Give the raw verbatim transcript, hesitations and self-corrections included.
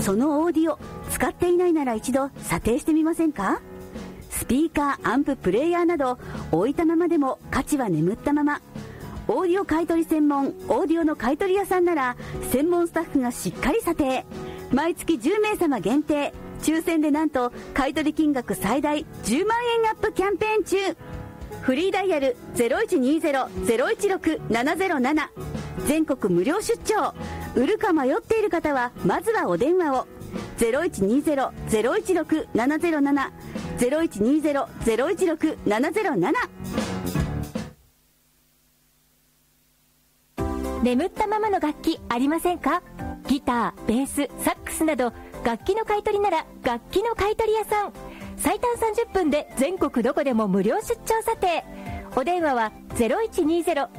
そのオーディオ使っていないなら一度査定してみませんか？スピーカー、アンプ、プレイヤーなど置いたままでも価値は眠ったまま。オーディオ買取専門オーディオの買取屋さんなら専門スタッフがしっかり査定。毎月じゅうめいさま限定、抽選でなんと買取金額最大じゅうまんえんアップキャンペーン中。フリーダイヤル ゼロいちにゼロ ゼロいちろく ななゼロなな、全国無料出張。売るか迷っている方はまずはお電話を。 ゼロいちにゼロ ゼロいちろく ななゼロなな ゼロいちにゼロ ゼロいちろく ななゼロなな。 眠ったままの楽器ありませんか？ギター、ベース、サックスなど楽器の買い取りなら楽器の買取屋さん。最短さんじゅっぷんで全国どこでも無料出張査定。お電話は ゼロいちにゼロ